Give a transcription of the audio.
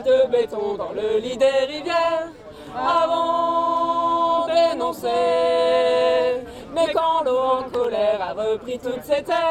de béton dans le lit des rivières avons dénoncé. Mais quand l'eau en colère a repris toutes ses terres,